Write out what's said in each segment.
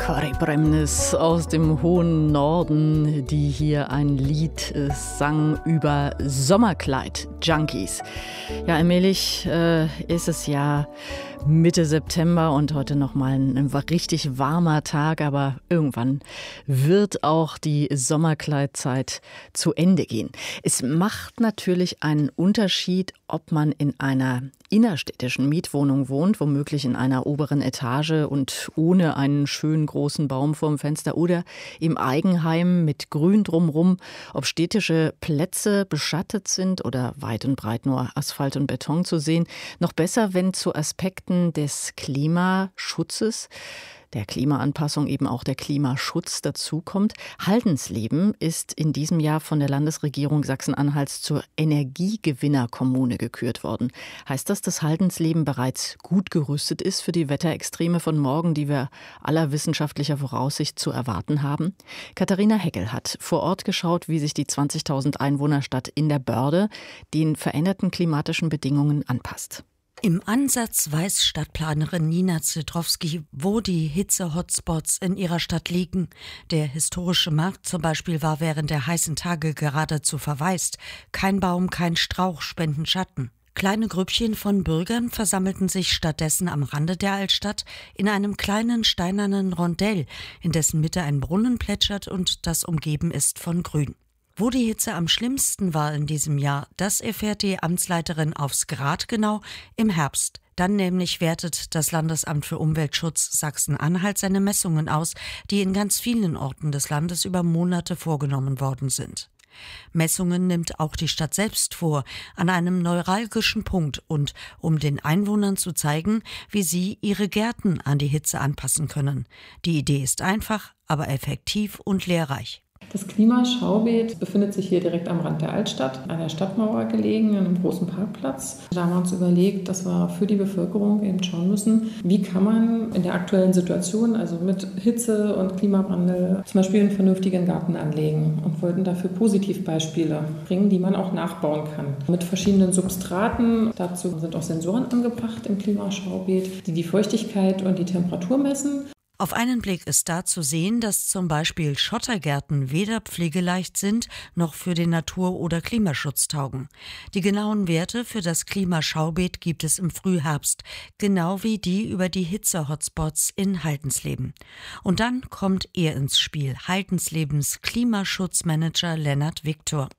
Kari Bremnes aus dem hohen Norden, die hier ein Lied sang über Sommerkleid-Junkies. Ja, allmählich ist es ja Mitte September und heute nochmal ein richtig warmer Tag, aber irgendwann wird auch die Sommerkleidzeit zu Ende gehen. Es macht natürlich einen Unterschied, ob man in einer innerstädtischen Mietwohnung wohnt, womöglich in einer oberen Etage und ohne einen schönen großen Baum vorm Fenster oder im Eigenheim mit Grün drumherum, ob städtische Plätze beschattet sind oder weit und breit nur Asphalt und Beton zu sehen. Noch besser, wenn zu Aspekten des Klimaschutzes, der Klimaanpassung eben auch der Klimaschutz dazukommt. Haldensleben ist in diesem Jahr von der Landesregierung Sachsen-Anhalts zur Energiegewinnerkommune gekürt worden. Heißt das, dass Haldensleben bereits gut gerüstet ist für die Wetterextreme von morgen, die wir aller wissenschaftlicher Voraussicht zu erwarten haben? Katharina Heckel hat vor Ort geschaut, wie sich die 20.000 Einwohnerstadt in der Börde den veränderten klimatischen Bedingungen anpasst. Im Ansatz weiß Stadtplanerin Nina Zydrowski, wo die Hitze-Hotspots in ihrer Stadt liegen. Der historische Markt zum Beispiel war während der heißen Tage geradezu verwaist. Kein Baum, kein Strauch spenden Schatten. Kleine Grüppchen von Bürgern versammelten sich stattdessen am Rande der Altstadt in einem kleinen steinernen Rondell, in dessen Mitte ein Brunnen plätschert und das umgeben ist von Grün. Wo die Hitze am schlimmsten war in diesem Jahr, das erfährt die Amtsleiterin aufs Grad genau im Herbst. Dann nämlich wertet das Landesamt für Umweltschutz Sachsen-Anhalt seine Messungen aus, die in ganz vielen Orten des Landes über Monate vorgenommen worden sind. Messungen nimmt auch die Stadt selbst vor, an einem neuralgischen Punkt und um den Einwohnern zu zeigen, wie sie ihre Gärten an die Hitze anpassen können. Die Idee ist einfach, aber effektiv und lehrreich. Das Klimaschaubeet befindet sich hier direkt am Rand der Altstadt, an der Stadtmauer gelegen, in einem großen Parkplatz. Da haben wir uns überlegt, dass wir für die Bevölkerung eben schauen müssen, wie kann man in der aktuellen Situation, also mit Hitze und Klimawandel, zum Beispiel einen vernünftigen Garten anlegen und wollten dafür Positivbeispiele bringen, die man auch nachbauen kann. Mit verschiedenen Substraten, dazu sind auch Sensoren angebracht im Klimaschaubeet, die die Feuchtigkeit und die Temperatur messen. Auf einen Blick ist da zu sehen, dass zum Beispiel Schottergärten weder pflegeleicht sind, noch für den Natur- oder Klimaschutz taugen. Die genauen Werte für das Klimaschaubeet gibt es im Frühherbst, genau wie die über die Hitze-Hotspots in Haldensleben. Und dann kommt er ins Spiel, Haldenslebens Klimaschutzmanager Lennart Viktor.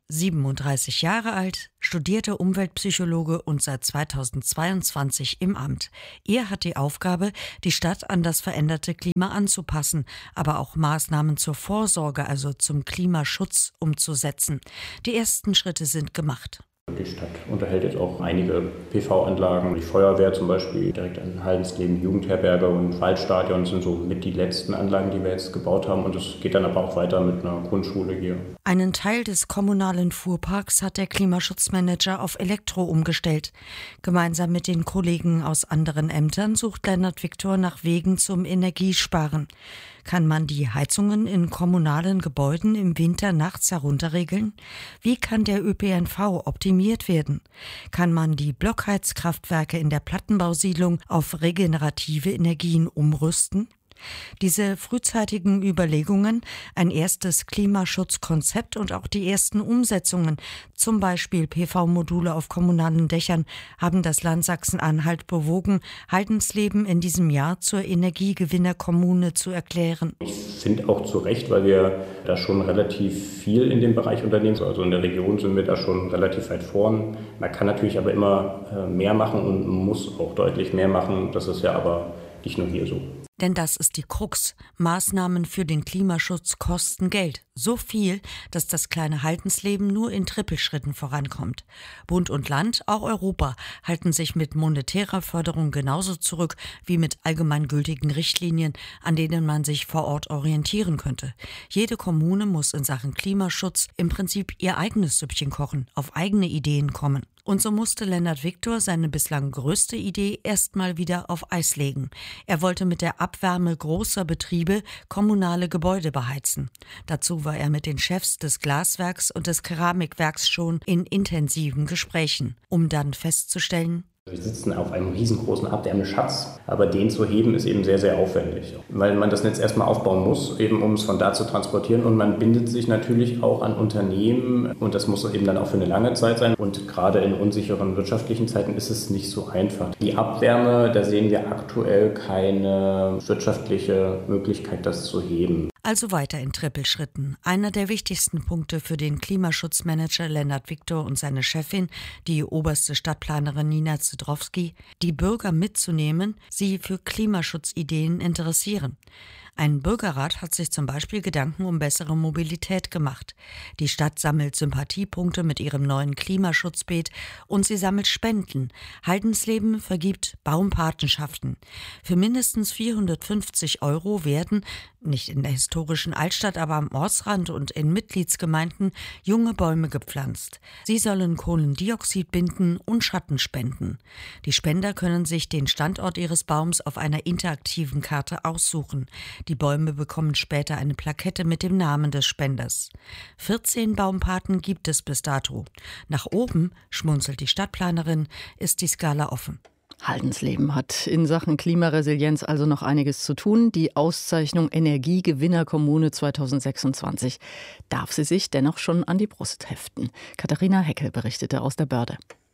37 Jahre alt, studierter Umweltpsychologe und seit 2022 im Amt. Er hat die Aufgabe, die Stadt an das veränderte Klima anzupassen, aber auch Maßnahmen zur Vorsorge, also zum Klimaschutz, umzusetzen. Die ersten Schritte sind gemacht. Die Stadt unterhält jetzt auch einige PV-Anlagen. Die Feuerwehr zum Beispiel direkt an Haldensleben, Jugendherberge und Waldstadion sind so mit die letzten Anlagen, die wir jetzt gebaut haben. Und es geht dann aber auch weiter mit einer Grundschule hier. Einen Teil des kommunalen Fuhrparks hat der Klimaschutzmanager auf Elektro umgestellt. Gemeinsam mit den Kollegen aus anderen Ämtern sucht Lennart Viktor nach Wegen zum Energiesparen. Kann man die Heizungen in kommunalen Gebäuden im Winter nachts herunterregeln? Wie kann der ÖPNV optimiert werden? Kann man die Blockheizkraftwerke in der Plattenbausiedlung auf regenerative Energien umrüsten? Diese frühzeitigen Überlegungen, ein erstes Klimaschutzkonzept und auch die ersten Umsetzungen, zum Beispiel PV-Module auf kommunalen Dächern, haben das Land Sachsen-Anhalt bewogen, Haldensleben in diesem Jahr zur Energiegewinnerkommune zu erklären. Ich finde auch zu Recht, weil wir da schon relativ viel in dem Bereich unternehmen. Also in der Region sind wir da schon relativ weit vorn. Man kann natürlich aber immer mehr machen und muss auch deutlich mehr machen. Das ist ja aber nicht nur hier so. Denn das ist die Krux. Maßnahmen für den Klimaschutz kosten Geld. So viel, dass das kleine Haldensleben nur in Trippelschritten vorankommt. Bund und Land, auch Europa, halten sich mit monetärer Förderung genauso zurück wie mit allgemeingültigen Richtlinien, an denen man sich vor Ort orientieren könnte. Jede Kommune muss in Sachen Klimaschutz im Prinzip ihr eigenes Süppchen kochen, auf eigene Ideen kommen. Und so musste Lennart Viktor seine bislang größte Idee erstmal wieder auf Eis legen. Er wollte mit der Abwärme großer Betriebe kommunale Gebäude beheizen. Dazu war er mit den Chefs des Glaswerks und des Keramikwerks schon in intensiven Gesprächen, um dann festzustellen: Wir sitzen auf einem riesengroßen Abwärmeschatz, aber den zu heben ist eben sehr, sehr aufwendig, weil man das Netz erstmal aufbauen muss, eben um es von da zu transportieren, und man bindet sich natürlich auch an Unternehmen und das muss eben dann auch für eine lange Zeit sein, und gerade in unsicheren wirtschaftlichen Zeiten ist es nicht so einfach. Die Abwärme, da sehen wir aktuell keine wirtschaftliche Möglichkeit, das zu heben. Also weiter in Trippelschritten. Einer der wichtigsten Punkte für den Klimaschutzmanager Lennart Victor und seine Chefin, die oberste Stadtplanerin Nina Zdrowski, die Bürger mitzunehmen, sie für Klimaschutzideen interessieren. Ein Bürgerrat hat sich zum Beispiel Gedanken um bessere Mobilität gemacht. Die Stadt sammelt Sympathiepunkte mit ihrem neuen Klimaschutzbeet und sie sammelt Spenden. Haldensleben vergibt Baumpatenschaften. Für mindestens 450 € werden, nicht in der historischen Altstadt, aber am Ortsrand und in Mitgliedsgemeinden, junge Bäume gepflanzt. Sie sollen Kohlendioxid binden und Schatten spenden. Die Spender können sich den Standort ihres Baums auf einer interaktiven Karte aussuchen. Die Bäume bekommen später eine Plakette mit dem Namen des Spenders. 14 Baumpaten gibt es bis dato. Nach oben, schmunzelt die Stadtplanerin, ist die Skala offen. Haldensleben hat in Sachen Klimaresilienz also noch einiges zu tun. Die Auszeichnung Energiegewinnerkommune 2026 darf sie sich dennoch schon an die Brust heften. Katharina Heckel berichtete aus der Börde.